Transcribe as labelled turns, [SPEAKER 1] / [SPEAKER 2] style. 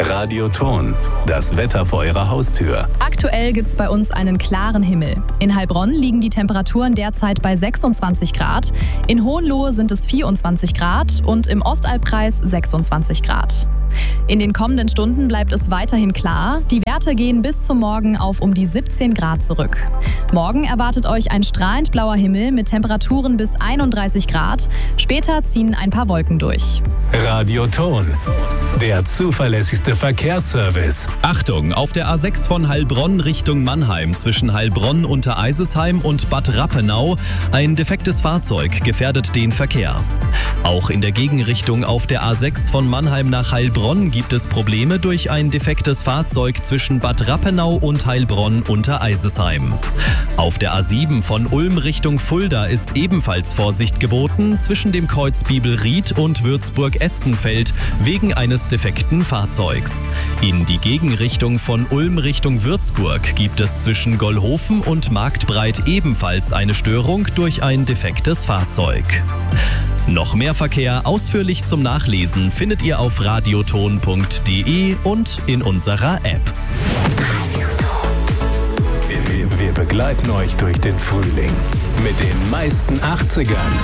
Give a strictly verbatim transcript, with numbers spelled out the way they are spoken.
[SPEAKER 1] Radioton, das Wetter vor Ihrer Haustür.
[SPEAKER 2] Aktuell gibt es bei uns einen klaren Himmel. In Heilbronn liegen die Temperaturen derzeit bei sechsundzwanzig Grad, in Hohenlohe sind es vierundzwanzig Grad und im Ostalbkreis sechsundzwanzig Grad. In den kommenden Stunden bleibt es weiterhin klar. Die Werte gehen bis zum Morgen auf um die siebzehn Grad zurück. Morgen erwartet euch ein strahlend blauer Himmel mit Temperaturen bis einunddreißig Grad. Später ziehen ein paar Wolken durch.
[SPEAKER 1] Radioton, der zuverlässigste Verkehrsservice.
[SPEAKER 3] Achtung, auf der A sechs von Heilbronn Richtung Mannheim zwischen Heilbronn unter Eisesheim und Bad Rappenau. Ein defektes Fahrzeug gefährdet den Verkehr. Auch in der Gegenrichtung auf der A sechs von Mannheim nach Heilbronn gibt es Probleme durch ein defektes Fahrzeug zwischen Bad Rappenau und Heilbronn unter Eisesheim. Auf der A sieben von Ulm Richtung Fulda ist ebenfalls Vorsicht geboten zwischen dem Kreuz Bibelried und Würzburg-Estenfeld wegen eines defekten Fahrzeugs. In die Gegenrichtung von Ulm Richtung Würzburg gibt es zwischen Gollhofen und Marktbreit ebenfalls eine Störung durch ein defektes Fahrzeug. Noch mehr Verkehr ausführlich zum Nachlesen findet ihr auf radioton punkt de und in unserer App.
[SPEAKER 1] Wir, wir begleiten euch durch den Frühling mit den meisten achtzigern.